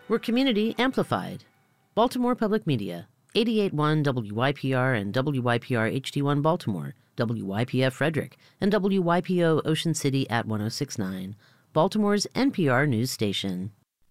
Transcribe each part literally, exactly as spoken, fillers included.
We're community amplified. Baltimore Public Media, eighty-eight point one W Y P R and W Y P R H D one Baltimore, W Y P F Frederick, and W Y P O Ocean City at one oh six point nine, Baltimore's N P R news station.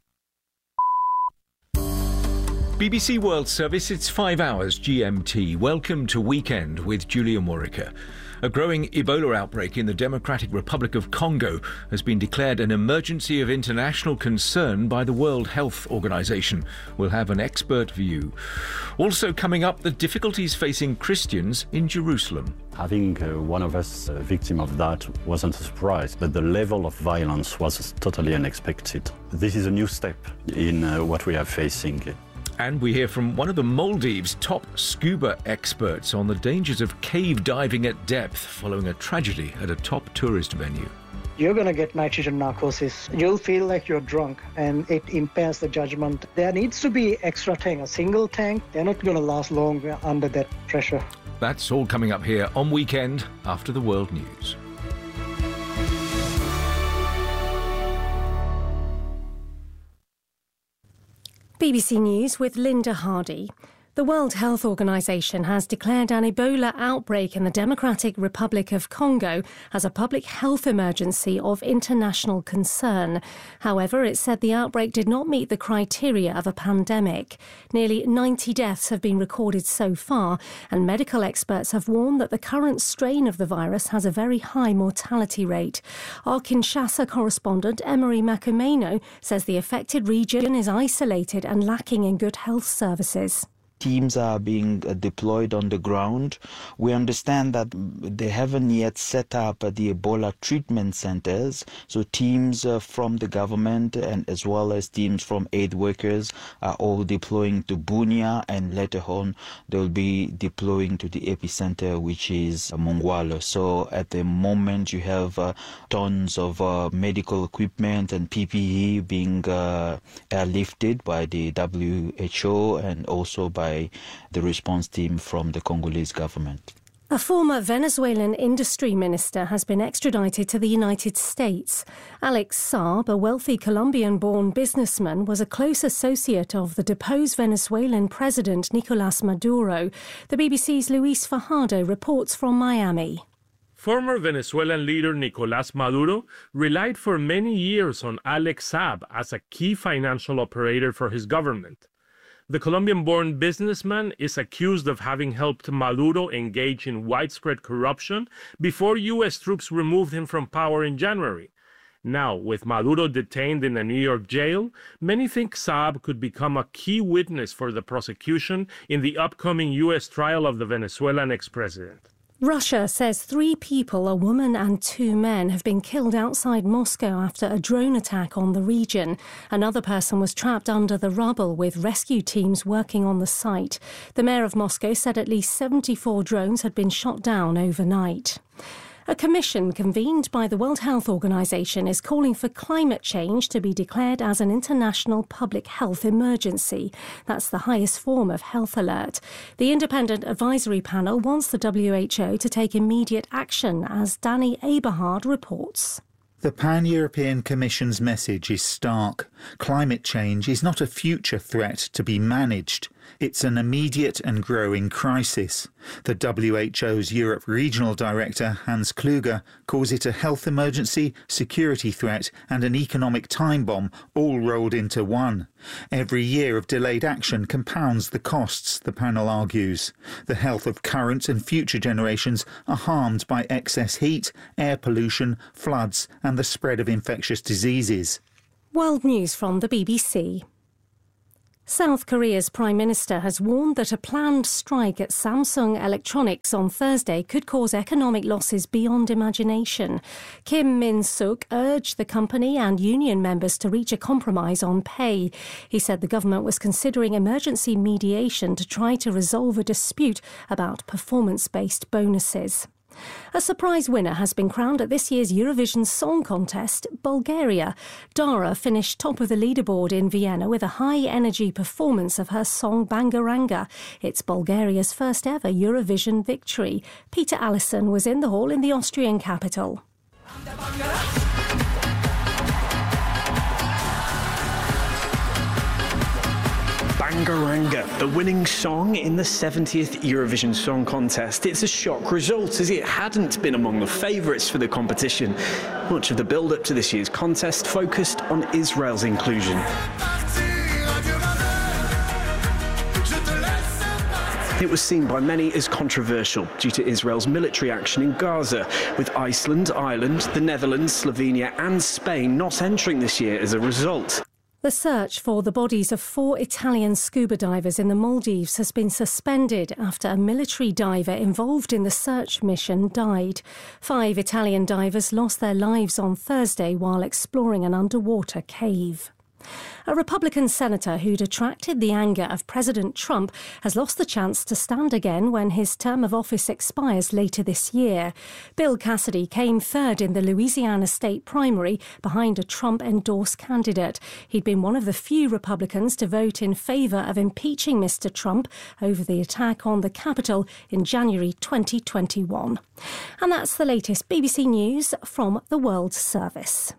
B B C World Service, it's five hours G M T. Welcome to Weekend with Julia Murica. A growing Ebola outbreak in the Democratic Republic of Congo has been declared an emergency of international concern by the World Health Organization. We'll have an expert view. Also coming up, the difficulties facing Christians in Jerusalem. Having uh, one of us a victim of that wasn't a surprise, but the level of violence was totally unexpected. This is a new step in uh, what we are facing. And we hear from one of the Maldives' top scuba experts on the dangers of cave diving at depth following a tragedy at a top tourist venue. You're going to get nitrogen narcosis. You'll feel like you're drunk and it impairs the judgment. There needs to be extra tank, a single tank. They're not going to last long under that pressure. That's all coming up here on Weekend after the World News. B B C News with Linda Hardy. The World Health Organization has declared an Ebola outbreak in the Democratic Republic of Congo as a public health emergency of international concern. However, it said the outbreak did not meet the criteria of a pandemic. Nearly ninety deaths have been recorded so far, and medical experts have warned that the current strain of the virus has a very high mortality rate. Our Kinshasa correspondent, Emery Makumeno, says the affected region is isolated and lacking in good health services. Teams are being uh, deployed on the ground. We understand that they haven't yet set up uh, the Ebola treatment centers. So teams uh, from the government and as well as teams from aid workers are all deploying to Bunia, and later on they'll be deploying to the epicenter, which is uh, Mongwalo. So at the moment you have uh, tons of uh, medical equipment and P P E being uh, airlifted by the W H O and also by the response team from the Congolese government. A former Venezuelan industry minister has been extradited to the United States. Alex Saab, a wealthy Colombian-born businessman, was a close associate of the deposed Venezuelan president Nicolás Maduro. The B B C's Luis Fajardo reports from Miami. Former Venezuelan leader Nicolás Maduro relied for many years on Alex Saab as a key financial operator for his government. The Colombian-born businessman is accused of having helped Maduro engage in widespread corruption before U S troops removed him from power in January. Now, with Maduro detained in a New York jail, many think Saab could become a key witness for the prosecution in the upcoming U S trial of the Venezuelan ex-president. Russia says three people, a woman and two men, have been killed outside Moscow after a drone attack on the region. Another person was trapped under the rubble with rescue teams working on the site. The mayor of Moscow said at least seventy-four drones had been shot down overnight. A commission convened by the World Health Organization is calling for climate change to be declared as an international public health emergency. That's the highest form of health alert. The independent advisory panel wants the W H O to take immediate action, as Danny Aberhard reports. The Pan-European Commission's message is stark. Climate change is not a future threat to be managed. It's an immediate and growing crisis. The W H O's Europe Regional Director, Hans Kluge, calls it a health emergency, security threat and an economic time bomb, all rolled into one. Every year of delayed action compounds the costs, the panel argues. The health of current and future generations are harmed by excess heat, air pollution, floods and the spread of infectious diseases. World News from the B B C. South Korea's Prime Minister has warned that a planned strike at Samsung Electronics on Thursday could cause economic losses beyond imagination. Kim Min-suk urged the company and union members to reach a compromise on pay. He said the government was considering emergency mediation to try to resolve a dispute about performance-based bonuses. A surprise winner has been crowned at this year's Eurovision Song Contest, Bulgaria. Dara finished top of the leaderboard in Vienna with a high-energy performance of her song Bangaranga. It's Bulgaria's first ever Eurovision victory. Peter Allison was in the hall in the Austrian capital. Ranga Ranga, the winning song in the seventieth Eurovision Song Contest. It's a shock result, as it hadn't been among the favourites for the competition. Much of the build-up to this year's contest focused on Israel's inclusion. It was seen by many as controversial due to Israel's military action in Gaza, with Iceland, Ireland, the Netherlands, Slovenia and Spain not entering this year as a result. The search for the bodies of four Italian scuba divers in the Maldives has been suspended after a military diver involved in the search mission died. Five Italian divers lost their lives on Thursday while exploring an underwater cave. A Republican senator who'd attracted the anger of President Trump has lost the chance to stand again when his term of office expires later this year. Bill Cassidy came third in the Louisiana state primary behind a Trump-endorsed candidate. He'd been one of the few Republicans to vote in favour of impeaching Mister Trump over the attack on the Capitol in January twenty twenty-one. And that's the latest B B C News from the World Service.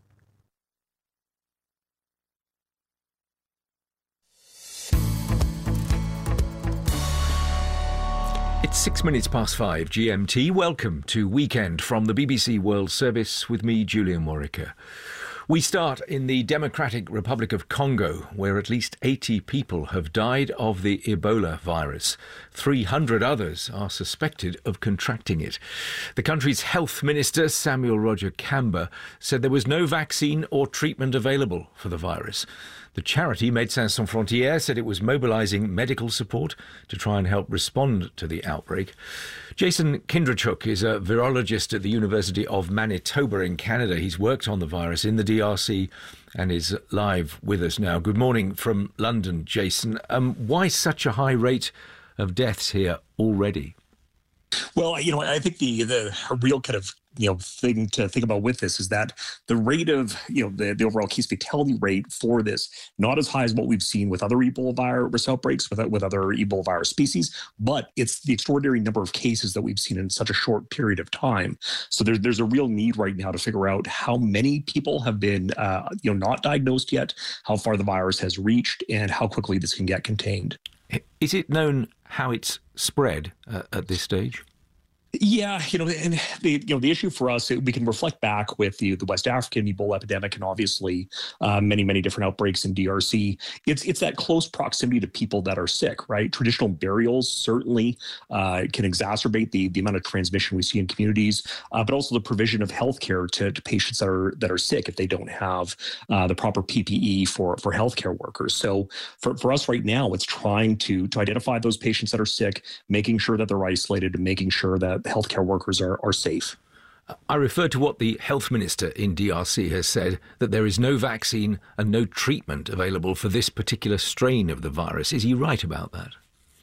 It's six minutes past five G M T. Welcome to Weekend from the B B C World Service with me, Julian Warwicker. We start in the Democratic Republic of Congo, where at least eighty people have died of the Ebola virus. three hundred others are suspected of contracting it. The country's health minister, Samuel Roger Kamba, said there was no vaccine or treatment available for the virus. The charity Médecins Sans Frontières said it was mobilising medical support to try and help respond to the outbreak. Jason Kindrachuk is a virologist at the University of Manitoba in Canada. He's worked on the virus in the D R C and is live with us now. Good morning from London, Jason. Um, why such a high rate of deaths here already? Well, you know, I think the the real kind of you know thing to think about with this is that the rate of you know the, the overall case fatality rate for this not as high as what we've seen with other Ebola virus outbreaks with with other Ebola virus species, but it's the extraordinary number of cases that we've seen in such a short period of time. So there's there's a real need right now to figure out how many people have been uh, you know not diagnosed yet, how far the virus has reached, and how quickly this can get contained. Is it known how it's spread uh, at this stage? Yeah, you know, and the you know the issue for us, we can reflect back with the the West African Ebola epidemic and obviously uh, many many different outbreaks in D R C. It's it's that close proximity to people that are sick, right? Traditional burials certainly uh, can exacerbate the the amount of transmission we see in communities, uh, but also the provision of healthcare to, to patients that are that are sick if they don't have uh, the proper P P E for for healthcare workers. So for for us right now, it's trying to to identify those patients that are sick, making sure that they're isolated, and making sure that healthcare workers are, are safe. I refer to what the health minister in D R C has said, that there is no vaccine and no treatment available for this particular strain of the virus. Is he right about that?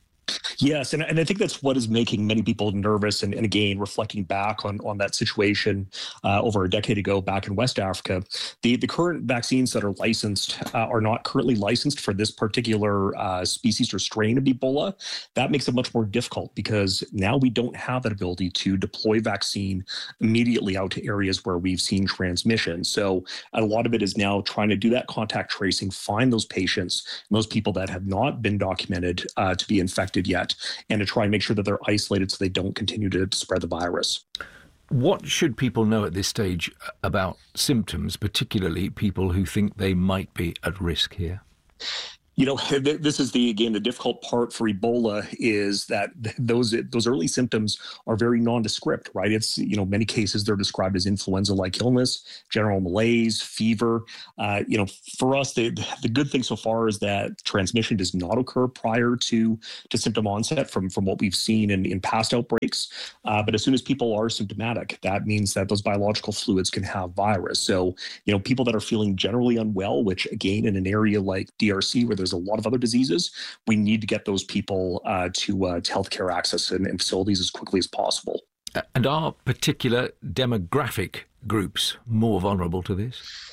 Yes, and, and I think that's what is making many people nervous. And, and again, reflecting back on, on that situation uh, over a decade ago back in West Africa, the, the current vaccines that are licensed uh, are not currently licensed for this particular uh, species or strain of Ebola. That makes it much more difficult because now we don't have that ability to deploy vaccine immediately out to areas where we've seen transmission. So a lot of it is now trying to do that contact tracing, find those patients, those people that have not been documented uh, to be infected yet, and to try and make sure that they're isolated so they don't continue to spread the virus. What should people know at this stage about symptoms, particularly people who think they might be at risk here? You know, this is the, again, the difficult part for Ebola is that those those early symptoms are very nondescript, right? It's, you know, many cases they're described as influenza-like illness, general malaise, fever. Uh, you know, for us, the the good thing so far is that transmission does not occur prior to, to symptom onset from, from what we've seen in, in past outbreaks. Uh, but as soon as people are symptomatic, that means that those biological fluids can have virus. So, you know, people that are feeling generally unwell, which again, in an area like D R C where there's a lot of other diseases, we need to get those people uh, to, uh, to healthcare access and, and facilities as quickly as possible. And are particular demographic groups more vulnerable to this?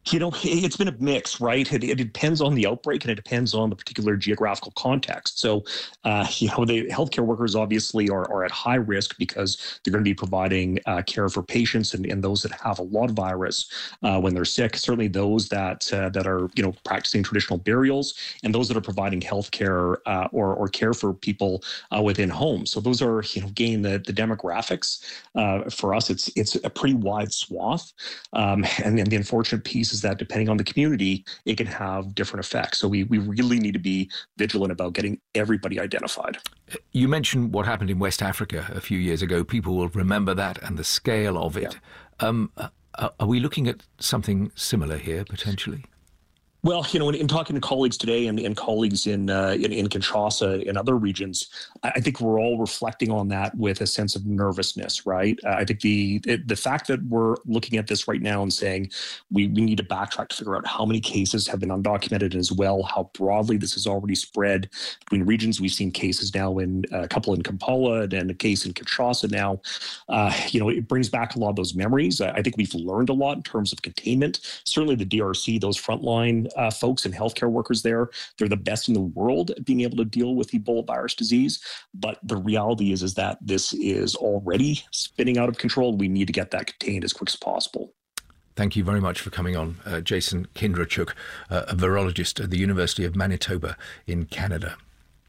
You know, it's been a mix, right? It, it depends on the outbreak and it depends on the particular geographical context. So, uh, you know, the healthcare workers obviously are, are at high risk because they're going to be providing uh, care for patients and, and those that have a lot of virus uh, when they're sick. Certainly those that uh, that are, you know, practicing traditional burials and those that are providing healthcare uh, or, or care for people uh, within homes. So those are, you know, again, the, the demographics. Uh, for us, it's it's a pretty wide swath. Um, and then the unfortunate piece is that depending on the community, it can have different effects. So we, we really need to be vigilant about getting everybody identified. You mentioned what happened in West Africa a few years ago. People will remember that and the scale of it. Yeah. Um, are we looking at something similar here, potentially? Well, you know, in, in talking to colleagues today and, and colleagues in, uh, in in Kinshasa and other regions, I, I think we're all reflecting on that with a sense of nervousness, right? Uh, I think the it, the fact that we're looking at this right now and saying we, we need to backtrack to figure out how many cases have been undocumented as well, how broadly this has already spread between regions. We've seen cases now in uh, a couple in Kampala and a case in Kinshasa now. Uh, you know, it brings back a lot of those memories. I, I think we've learned a lot in terms of containment. Certainly the D R C, those frontline Uh, folks and healthcare workers there, they're the best in the world at being able to deal with Ebola virus disease. But the reality is, is that this is already spinning out of control. We need to get that contained as quick as possible. Thank you very much for coming on, uh, Jason Kindrachuk, uh, a virologist at the University of Manitoba in Canada.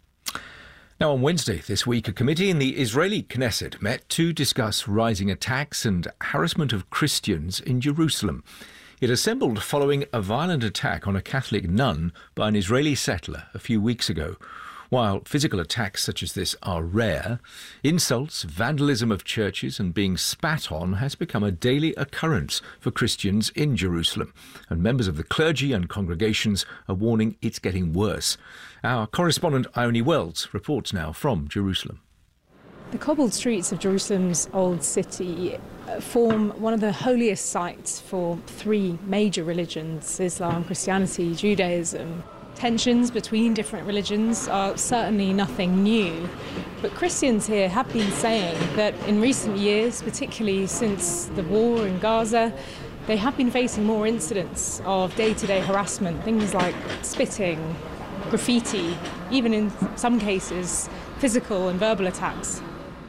Now, on Wednesday this week, a committee in the Israeli Knesset met to discuss rising attacks and harassment of Christians in Jerusalem. It assembled following a violent attack on a Catholic nun by an Israeli settler a few weeks ago. While physical attacks such as this are rare, insults, vandalism of churches and being spat on has become a daily occurrence for Christians in Jerusalem, and members of the clergy and congregations are warning it's getting worse. Our correspondent Ione Wells reports now from Jerusalem. The cobbled streets of Jerusalem's Old City form one of the holiest sites for three major religions: Islam, Christianity, Judaism. Tensions between different religions are certainly nothing new, but Christians here have been saying that in recent years, particularly since the war in Gaza, they have been facing more incidents of day-to-day harassment, things like spitting, graffiti, even in some cases, physical and verbal attacks.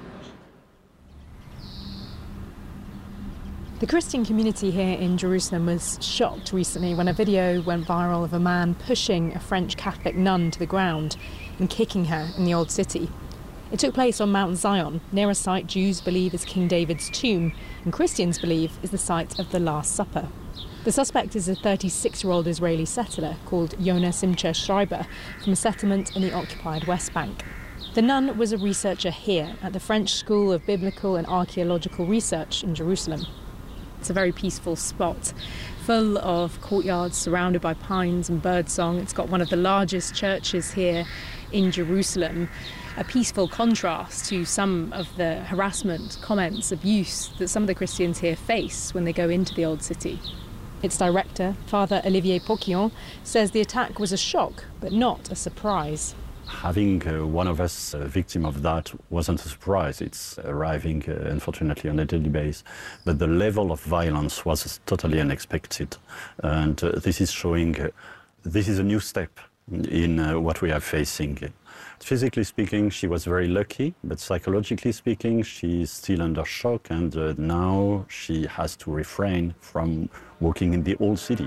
The Christian community here in Jerusalem was shocked recently when a video went viral of a man pushing a French Catholic nun to the ground and kicking her in the Old City. It took place on Mount Zion, near a site Jews believe is King David's tomb and Christians believe is the site of the Last Supper. The suspect is a thirty-six-year-old Israeli settler called Yonah Simcha Schreiber from a settlement in the occupied West Bank. The nun was a researcher here at the French School of Biblical and Archaeological Research in Jerusalem. It's a very peaceful spot, full of courtyards surrounded by pines and birdsong. It's got one of the largest churches here in Jerusalem, a peaceful contrast to some of the harassment, comments, abuse that some of the Christians here face when they go into the Old City. Its director, Father Olivier Poquillon, says the attack was a shock, but not a surprise. Having uh, one of us a victim of that wasn't a surprise. It's arriving, uh, unfortunately, on a daily basis. But the level of violence was totally unexpected. And uh, this is showing, uh, this is a new step in uh, what we are facing. Physically speaking, she was very lucky, but psychologically speaking, she is still under shock, and uh, now she has to refrain from walking in the Old City.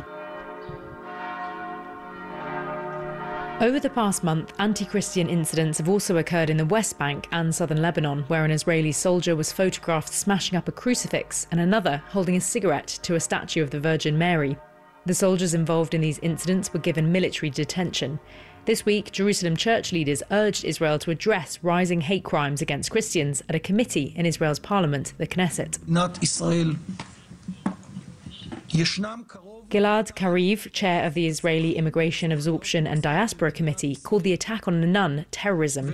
Over the past month, anti-Christian incidents have also occurred in the West Bank and southern Lebanon, where an Israeli soldier was photographed smashing up a crucifix and another holding a cigarette to a statue of the Virgin Mary. The soldiers involved in these incidents were given military detention. This week, Jerusalem church leaders urged Israel to address rising hate crimes against Christians at a committee in Israel's parliament, the Knesset. Not Israel. Gilad Kariv, chair of the Israeli Immigration, Absorption and Diaspora Committee, called the attack on a nun terrorism.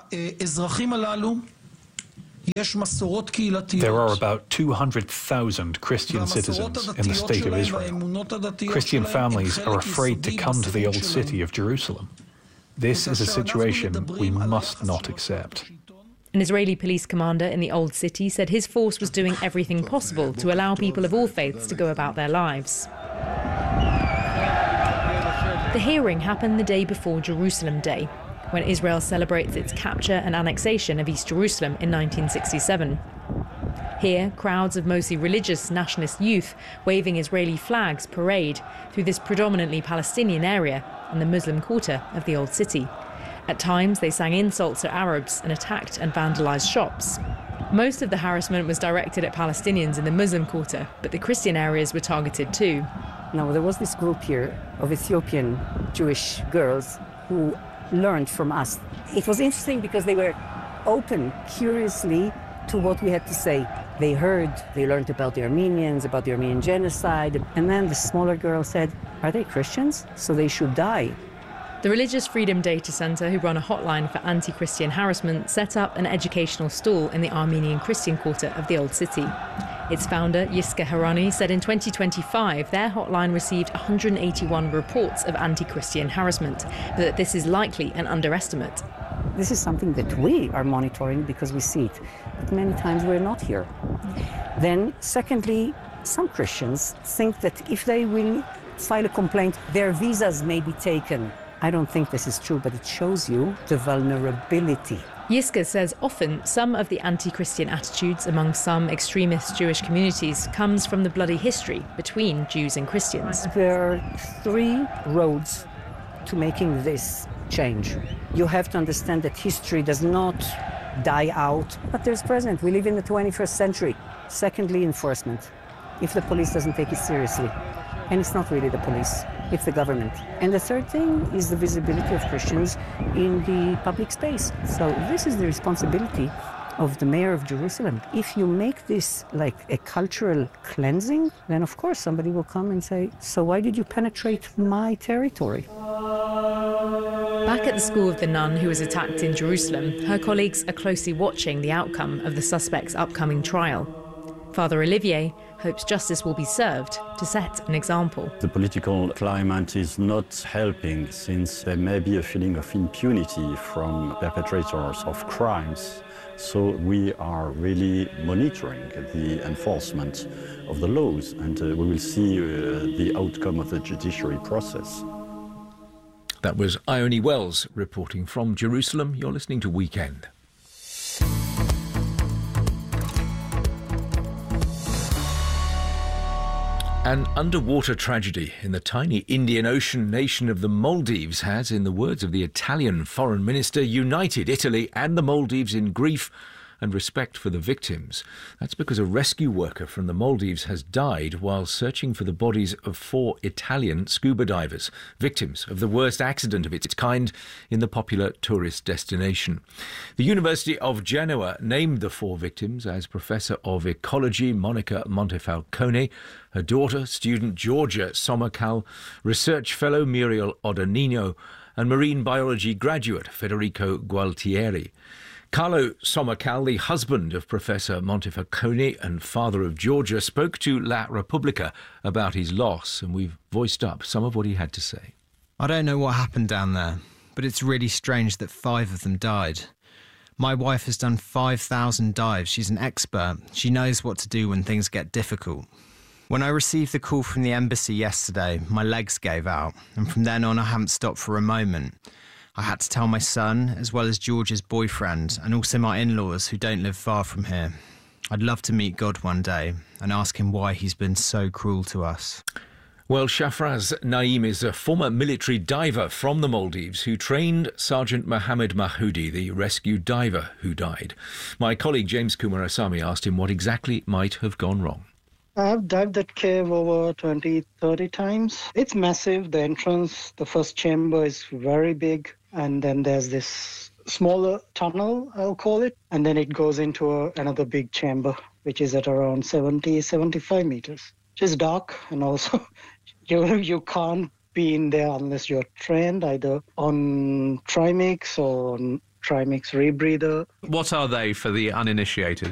There are about two hundred thousand Christian citizens in the state of Israel. Christian families are afraid to come to the Old City of Jerusalem. This is a situation we must not accept. An Israeli police commander in the Old City said his force was doing everything possible to allow people of all faiths to go about their lives. The hearing happened the day before Jerusalem Day, when Israel celebrates its capture and annexation of East Jerusalem in nineteen sixty-seven. Here, crowds of mostly religious nationalist youth waving Israeli flags parade through this predominantly Palestinian area and the Muslim quarter of the Old City. At times, they sang insults at Arabs and attacked and vandalised shops. Most of the harassment was directed at Palestinians in the Muslim quarter, but the Christian areas were targeted too. Now, there was this group here of Ethiopian Jewish girls who learned from us. It was interesting because they were open, curiously, to what we had to say. They heard, they learned about the Armenians, about the Armenian genocide, and then the smaller girl said, are they Christians? So they should die. The Religious Freedom Data Centre, who run a hotline for anti-Christian harassment, set up an educational stall in the Armenian Christian quarter of the Old City. Its founder, Yiska Harani, said in twenty twenty-five their hotline received one hundred eighty-one reports of anti-Christian harassment, but that this is likely an underestimate. This is something that we are monitoring because we see it, but many times we're not here. Then, secondly, some Christians think that if they will file a complaint, their visas may be taken. I don't think this is true, but it shows you the vulnerability. Yiska says often some of the anti-Christian attitudes among some extremist Jewish communities comes from the bloody history between Jews and Christians. There are three roads to making this change. You have to understand that history does not die out, but there's present. We live in the twenty-first century. Secondly, enforcement. If the police doesn't take it seriously. And it's not really the police, it's the government. And the third thing is the visibility of Christians in the public space. So this is the responsibility of the mayor of Jerusalem. If you make this like a cultural cleansing, then of course somebody will come and say, so why did you penetrate my territory? Back at the school of the nun who was attacked in Jerusalem, her colleagues are closely watching the outcome of the suspect's upcoming trial. Father Olivier hopes justice will be served to set an example. The political climate is not helping, since there may be a feeling of impunity from perpetrators of crimes. So we are really monitoring the enforcement of the laws, and uh, we will see uh, the outcome of the judiciary process. That was Ione Wells reporting from Jerusalem. You're listening to Weekend. An underwater tragedy in the tiny Indian Ocean nation of the Maldives has, in the words of the Italian foreign minister, united Italy and the Maldives in grief and respect for the victims. That's because a rescue worker from the Maldives has died while searching for the bodies of four Italian scuba divers, victims of the worst accident of its kind in the popular tourist destination. The University of Genoa named the four victims as Professor of Ecology Monica Montefalcone, her daughter, student Georgia Somercal, research fellow Muriel Odanino, and marine biology graduate Federico Gualtieri. Carlo Somercal, the husband of Professor Montefalcone and father of Georgia, spoke to La Repubblica about his loss, and we've voiced up some of what he had to say. I don't know what happened down there, but it's really strange that five of them died. My wife has done five thousand dives. She's an expert. She knows what to do when things get difficult. When I received the call from the embassy yesterday, my legs gave out, and from then on I haven't stopped for a moment. I had to tell my son, as well as George's boyfriend, and also my in-laws who don't live far from here. I'd love to meet God one day and ask him why he's been so cruel to us. Well, Shafraz Naim is a former military diver from the Maldives who trained Sergeant Mohammed Mahoudi, the rescue diver who died. My colleague James Kumarasamy asked him what exactly might have gone wrong. I've dived that cave over twenty, thirty times. It's massive. The entrance, the first chamber is very big. And then there's this smaller tunnel, I'll call it. And then it goes into a, another big chamber, which is at around seventy, seventy-five meters. Which is dark, and also you, you can't be in there unless you're trained either on Trimix or on Trimix rebreather. What are they for the uninitiated?